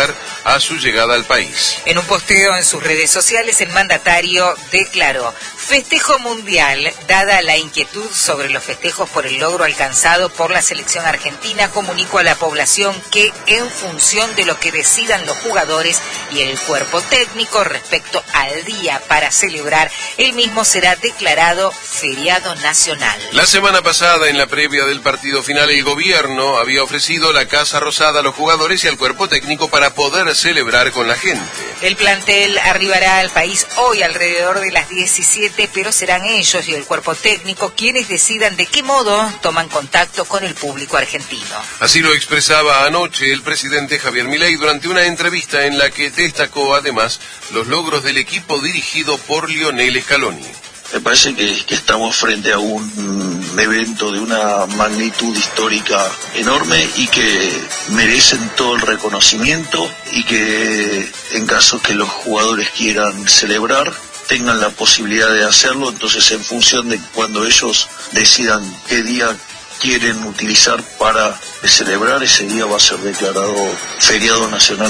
lugar a su llegada al país. En un posteo en sus redes sociales, el mandatario declaró: festejo mundial. Dada la inquietud sobre los festejos por el logro alcanzado por la selección argentina, comunico a la población que, en función de lo que decidan los jugadores y el cuerpo técnico respecto al día para celebrar, el mismo será declarado feriado nacional. La semana pasada, en la previa del partido final, el gobierno había ofrecido la Casa Rosada a los jugadores y al cuerpo técnico para poder celebrar con la gente. El plantel arribará al país hoy alrededor de las 17, pero serán ellos y el cuerpo técnico quienes decidan de qué modo toman contacto con el público argentino. Así lo expresaba anoche el presidente Javier Milei durante una entrevista en la que destacó además los logros del equipo dirigido por Lionel Scaloni. Me parece que estamos frente a un evento de una magnitud histórica enorme y que merecen todo el reconocimiento, y que en caso que los jugadores quieran celebrar tengan la posibilidad de hacerlo. Entonces, en función de cuando ellos decidan qué día quieren utilizar para celebrar, ese día va a ser declarado feriado nacional.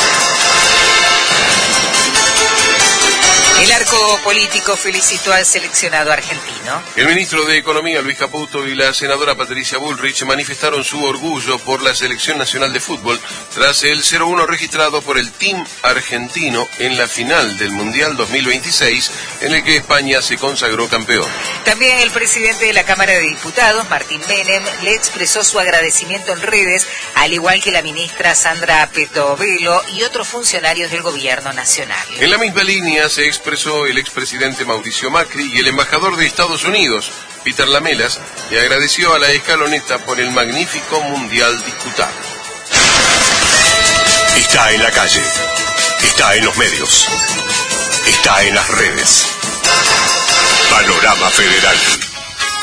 El arco político felicitó al seleccionado argentino. El ministro de Economía, Luis Caputo, y la senadora Patricia Bullrich manifestaron su orgullo por la selección nacional de fútbol tras el 0-1 registrado por el team argentino en la final del Mundial 2026, en el que España se consagró campeón. También el presidente de la Cámara de Diputados, Martín Menem, le expresó su agradecimiento en redes, al igual que la ministra Sandra Petovelo y otros funcionarios del gobierno nacional. En la misma línea se expresó el expresidente Mauricio Macri y el embajador de Estados Unidos, Peter Lamelas, y agradeció a la escaloneta por el magnífico mundial disputado. Está en la calle, está en los medios, está en las redes. Panorama Federal.